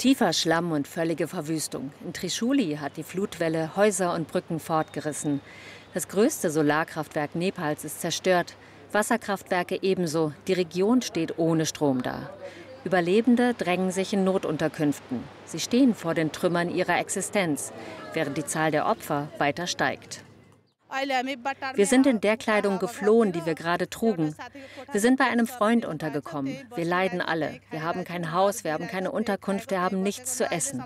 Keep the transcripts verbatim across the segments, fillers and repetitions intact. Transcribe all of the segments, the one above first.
Tiefer Schlamm und völlige Verwüstung. In Trishuli hat die Flutwelle Häuser und Brücken fortgerissen. Das größte Solarkraftwerk Nepals ist zerstört. Wasserkraftwerke ebenso. Die Region steht ohne Strom da. Überlebende drängen sich in Notunterkünften. Sie stehen vor den Trümmern ihrer Existenz, während die Zahl der Opfer weiter steigt. Wir sind in der Kleidung geflohen, die wir gerade trugen. Wir sind bei einem Freund untergekommen. Wir leiden alle. Wir haben kein Haus, wir haben keine Unterkunft, wir haben nichts zu essen.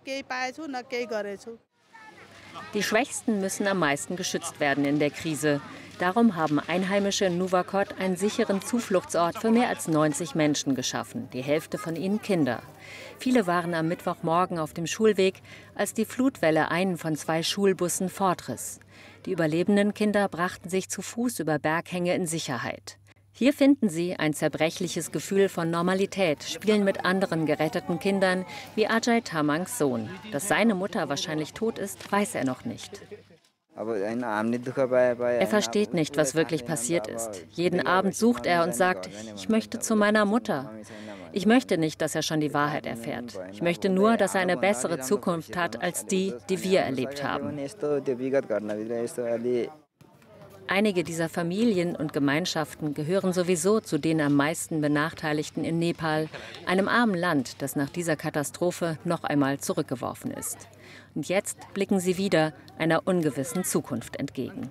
Die Schwächsten müssen am meisten geschützt werden in der Krise. Darum haben Einheimische in Nuwakot einen sicheren Zufluchtsort für mehr als neunzig Menschen geschaffen, die Hälfte von ihnen Kinder. Viele waren am Mittwochmorgen auf dem Schulweg, als die Flutwelle einen von zwei Schulbussen fortriss. Die überlebenden Kinder brachten sich zu Fuß über Berghänge in Sicherheit. Hier finden sie ein zerbrechliches Gefühl von Normalität, spielen mit anderen geretteten Kindern wie Ajay Tamangs Sohn. Dass seine Mutter wahrscheinlich tot ist, weiß er noch nicht. Er versteht nicht, was wirklich passiert ist. Jeden Abend sucht er und sagt, ich möchte zu meiner Mutter. Ich möchte nicht, dass er schon die Wahrheit erfährt. Ich möchte nur, dass er eine bessere Zukunft hat als die, die wir erlebt haben. Einige dieser Familien und Gemeinschaften gehören sowieso zu den am meisten Benachteiligten in Nepal, einem armen Land, das nach dieser Katastrophe noch einmal zurückgeworfen ist. Und jetzt blicken sie wieder einer ungewissen Zukunft entgegen.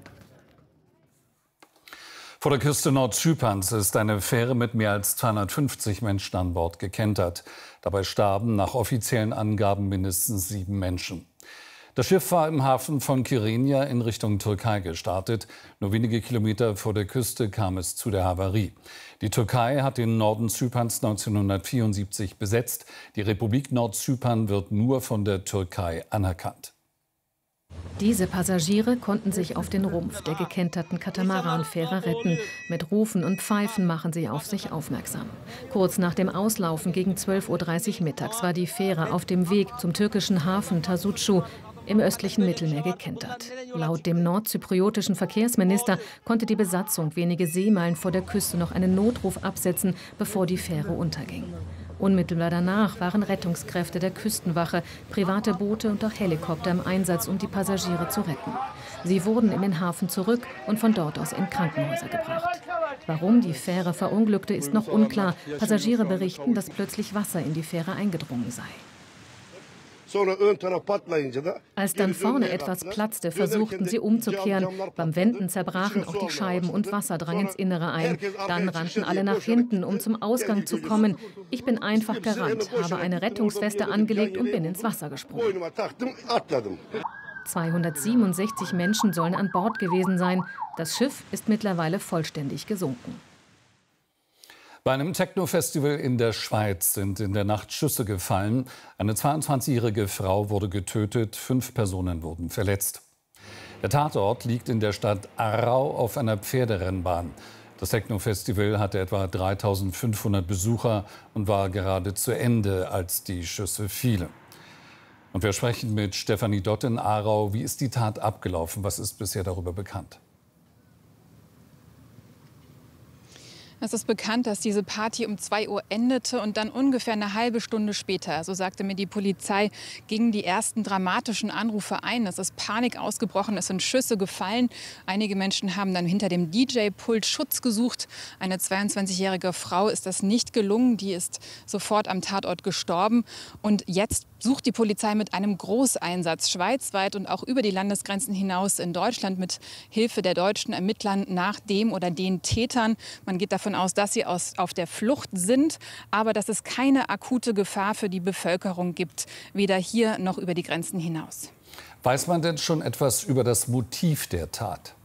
Vor der Küste Nordzyperns ist eine Fähre mit mehr als zweihundertfünfzig Menschen an Bord gekentert. Dabei starben nach offiziellen Angaben mindestens sieben Menschen. Das Schiff war im Hafen von Kyrenia in Richtung Türkei gestartet. Nur wenige Kilometer vor der Küste kam es zu der Havarie. Die Türkei hat den Norden Zyperns neunzehnhundertvierundsiebzig besetzt. Die Republik Nordzypern wird nur von der Türkei anerkannt. Diese Passagiere konnten sich auf den Rumpf der gekenterten Katamaranfähre retten. Mit Rufen und Pfeifen machen sie auf sich aufmerksam. Kurz nach dem Auslaufen gegen zwölf Uhr dreißig mittags war die Fähre auf dem Weg zum türkischen Hafen Tasucu im östlichen Mittelmeer gekentert. Laut dem nordzypriotischen Verkehrsminister konnte die Besatzung wenige Seemeilen vor der Küste noch einen Notruf absetzen, bevor die Fähre unterging. Unmittelbar danach waren Rettungskräfte der Küstenwache, private Boote und auch Helikopter im Einsatz, um die Passagiere zu retten. Sie wurden in den Hafen zurück und von dort aus in Krankenhäuser gebracht. Warum die Fähre verunglückte, ist noch unklar. Passagiere berichten, dass plötzlich Wasser in die Fähre eingedrungen sei. Als dann vorne etwas platzte, versuchten sie umzukehren. Beim Wenden zerbrachen auch die Scheiben und Wasser drang ins Innere ein. Dann rannten alle nach hinten, um zum Ausgang zu kommen. Ich bin einfach gerannt, habe eine Rettungsweste angelegt und bin ins Wasser gesprungen. zweihundertsiebenundsechzig Menschen sollen an Bord gewesen sein. Das Schiff ist mittlerweile vollständig gesunken. Bei einem Techno-Festival in der Schweiz sind in der Nacht Schüsse gefallen. Eine zweiundzwanzigjährige Frau wurde getötet, fünf Personen wurden verletzt. Der Tatort liegt in der Stadt Aarau auf einer Pferderennbahn. Das Techno-Festival hatte etwa dreitausendfünfhundert Besucher und war gerade zu Ende, als die Schüsse fielen. Und wir sprechen mit Stefanie Dott in Aarau. Wie ist die Tat abgelaufen? Was ist bisher darüber bekannt? Es ist bekannt, dass diese Party um zwei Uhr endete und dann ungefähr eine halbe Stunde später, so sagte mir die Polizei, gingen die ersten dramatischen Anrufe ein. Es ist Panik ausgebrochen, es sind Schüsse gefallen. Einige Menschen haben dann hinter dem D J-Pult Schutz gesucht. Eine zweiundzwanzigjährige Frau ist das nicht gelungen, die ist sofort am Tatort gestorben. Und jetzt sucht die Polizei mit einem Großeinsatz schweizweit und auch über die Landesgrenzen hinaus in Deutschland mit Hilfe der deutschen Ermittlern nach dem oder den Tätern. Man geht davon aus, dass sie aus, auf der Flucht sind, aber dass es keine akute Gefahr für die Bevölkerung gibt, weder hier noch über die Grenzen hinaus. Weiß man denn schon etwas über das Motiv der Tat?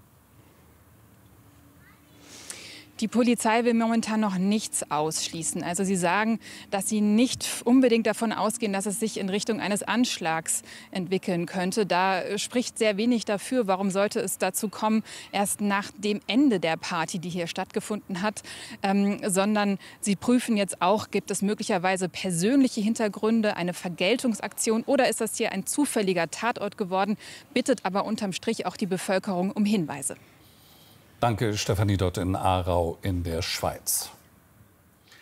Die Polizei will momentan noch nichts ausschließen. Also sie sagen, dass sie nicht unbedingt davon ausgehen, dass es sich in Richtung eines Anschlags entwickeln könnte. Da spricht sehr wenig dafür. Warum sollte es dazu kommen, erst nach dem Ende der Party, die hier stattgefunden hat, ähm, sondern sie prüfen jetzt auch, gibt es möglicherweise persönliche Hintergründe, eine Vergeltungsaktion oder ist das hier ein zufälliger Tatort geworden, bittet aber unterm Strich auch die Bevölkerung um Hinweise. Danke, Stefanie Dott in Aarau in der Schweiz.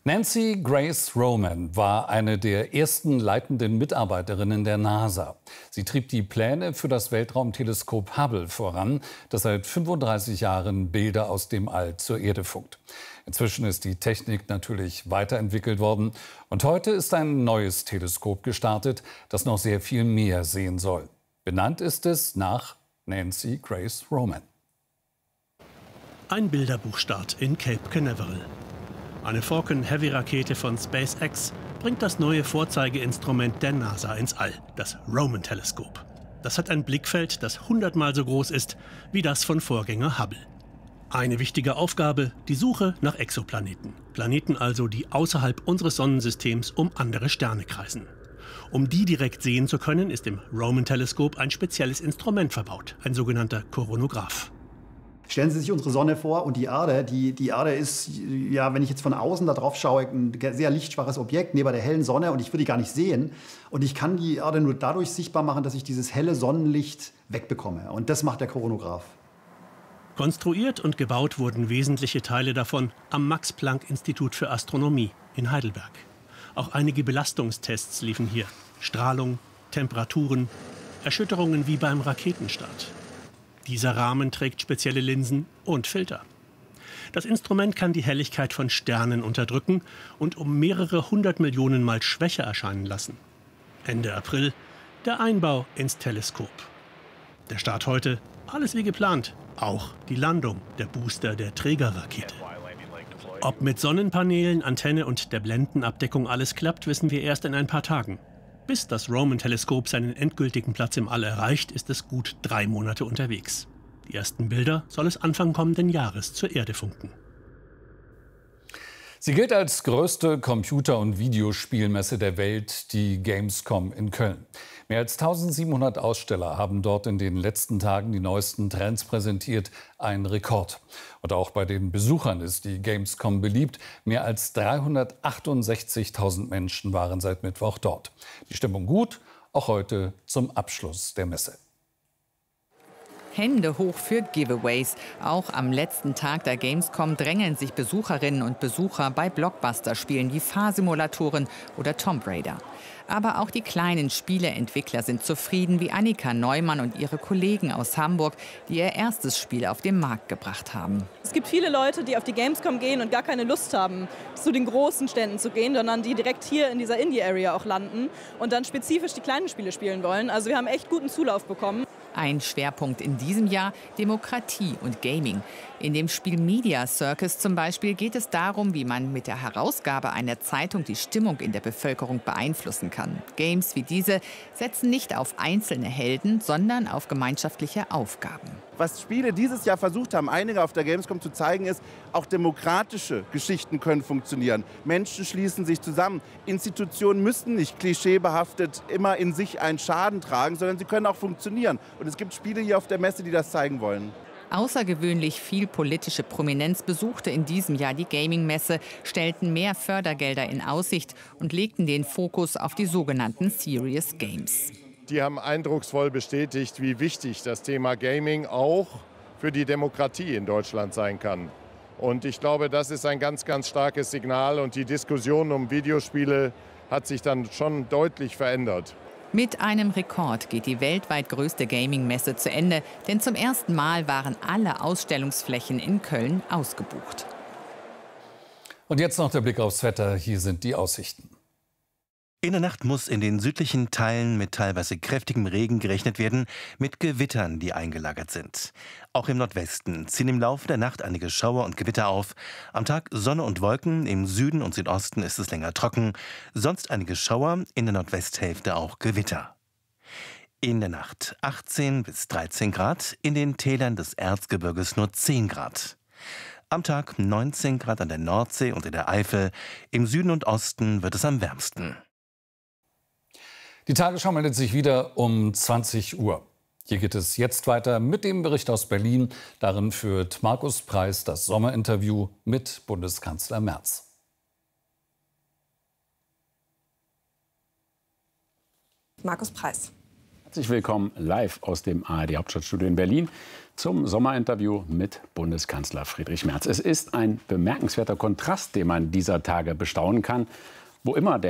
Nancy Grace Roman war eine der ersten leitenden Mitarbeiterinnen der NASA. Sie trieb die Pläne für das Weltraumteleskop Hubble voran, das seit fünfunddreißig Jahren Bilder aus dem All zur Erde funkt. Inzwischen ist die Technik natürlich weiterentwickelt worden und heute ist ein neues Teleskop gestartet, das noch sehr viel mehr sehen soll. Benannt ist es nach Nancy Grace Roman. Ein Bilderbuchstart in Cape Canaveral. Eine Falcon-Heavy-Rakete von SpaceX bringt das neue Vorzeigeinstrument der NASA ins All, das Roman-Teleskop. Das hat ein Blickfeld, das hundertmal so groß ist wie das von Vorgänger Hubble. Eine wichtige Aufgabe, die Suche nach Exoplaneten. Planeten also, die außerhalb unseres Sonnensystems um andere Sterne kreisen. Um die direkt sehen zu können, ist im Roman-Teleskop ein spezielles Instrument verbaut, ein sogenannter Koronograph. Stellen Sie sich unsere Sonne vor und die Erde. Die, die Erde ist, ja, wenn ich jetzt von außen da drauf schaue, ein sehr lichtschwaches Objekt neben der hellen Sonne und ich würde die gar nicht sehen. Und ich kann die Erde nur dadurch sichtbar machen, dass ich dieses helle Sonnenlicht wegbekomme. Und das macht der Koronograph. Konstruiert und gebaut wurden wesentliche Teile davon am Max-Planck-Institut für Astronomie in Heidelberg. Auch einige Belastungstests liefen hier. Strahlung, Temperaturen, Erschütterungen wie beim Raketenstart. Dieser Rahmen trägt spezielle Linsen und Filter. Das Instrument kann die Helligkeit von Sternen unterdrücken und um mehrere hundert Millionen Mal schwächer erscheinen lassen. Ende April der Einbau ins Teleskop. Der Start heute, alles wie geplant, auch die Landung der Booster der Trägerrakete. Ob mit Sonnenpaneelen, Antenne und der Blendenabdeckung alles klappt, wissen wir erst in ein paar Tagen. Bis das Roman-Teleskop seinen endgültigen Platz im All erreicht, ist es gut drei Monate unterwegs. Die ersten Bilder soll es Anfang kommenden Jahres zur Erde funken. Sie gilt als größte Computer- und Videospielmesse der Welt, die Gamescom in Köln. Mehr als tausendsiebenhundert Aussteller haben dort in den letzten Tagen die neuesten Trends präsentiert. Ein Rekord. Und auch bei den Besuchern ist die Gamescom beliebt. Mehr als dreihundertachtundsechzigtausend Menschen waren seit Mittwoch dort. Die Stimmung gut, auch heute zum Abschluss der Messe. Hände hoch für Giveaways. Auch am letzten Tag der Gamescom drängeln sich Besucherinnen und Besucher bei Blockbuster-Spielen wie Fahrsimulatoren oder Tomb Raider. Aber auch die kleinen Spieleentwickler sind zufrieden, wie Annika Neumann und ihre Kollegen aus Hamburg, die ihr erstes Spiel auf den Markt gebracht haben. Es gibt viele Leute, die auf die Gamescom gehen und gar keine Lust haben, zu den großen Ständen zu gehen, sondern die direkt hier in dieser Indie-Area auch landen und dann spezifisch die kleinen Spiele spielen wollen. Also wir haben echt guten Zulauf bekommen. Ein Schwerpunkt in diesem Jahr Demokratie und Gaming. In dem Spiel Media Circus zum Beispiel geht es darum, wie man mit der Herausgabe einer Zeitung die Stimmung in der Bevölkerung beeinflussen kann. Games wie diese setzen nicht auf einzelne Helden, sondern auf gemeinschaftliche Aufgaben. Was Spiele dieses Jahr versucht haben, einige auf der Gamescom zu zeigen, ist, auch demokratische Geschichten können funktionieren. Menschen schließen sich zusammen. Institutionen müssen nicht klischeebehaftet immer in sich einen Schaden tragen, sondern sie können auch funktionieren. Und es gibt Spiele hier auf der Messe, die das zeigen wollen. Außergewöhnlich viel politische Prominenz besuchte in diesem Jahr die Gaming-Messe, stellten mehr Fördergelder in Aussicht und legten den Fokus auf die sogenannten Serious Games. Die haben eindrucksvoll bestätigt, wie wichtig das Thema Gaming auch für die Demokratie in Deutschland sein kann. Und ich glaube, das ist ein ganz, ganz starkes Signal. Und die Diskussion um Videospiele hat sich dann schon deutlich verändert. Mit einem Rekord geht die weltweit größte Gaming-Messe zu Ende. Denn zum ersten Mal waren alle Ausstellungsflächen in Köln ausgebucht. Und jetzt noch der Blick aufs Wetter. Hier sind die Aussichten. In der Nacht muss in den südlichen Teilen mit teilweise kräftigem Regen gerechnet werden, mit Gewittern, die eingelagert sind. Auch im Nordwesten ziehen im Laufe der Nacht einige Schauer und Gewitter auf. Am Tag Sonne und Wolken, im Süden und Südosten ist es länger trocken. Sonst einige Schauer, in der Nordwesthälfte auch Gewitter. In der Nacht achtzehn bis dreizehn Grad, in den Tälern des Erzgebirges nur zehn Grad. Am Tag neunzehn Grad an der Nordsee und in der Eifel. Im Süden und Osten wird es am wärmsten. Die Tagesschau meldet sich wieder um zwanzig Uhr. Hier geht es jetzt weiter mit dem Bericht aus Berlin. Darin führt Markus Preis das Sommerinterview mit Bundeskanzler Merz. Markus Preis. Herzlich willkommen live aus dem A R D-Hauptstadtstudio in Berlin zum Sommerinterview mit Bundeskanzler Friedrich Merz. Es ist ein bemerkenswerter Kontrast, den man dieser Tage bestaunen kann. Wo immer der